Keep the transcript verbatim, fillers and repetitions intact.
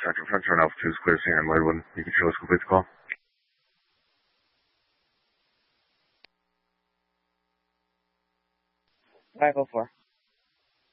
Central Center and Alpha two is clear, Senior and Lloyd one. You can show us complete the call. five oh four.